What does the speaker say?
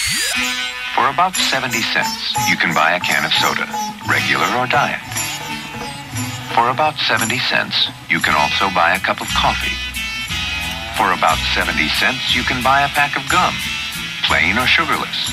For about 70 cents, you can buy a can of soda, regular or diet. For about 70 cents, you can also buy a cup of coffee. For about 70 cents, you can buy a pack of gum, plain or sugarless.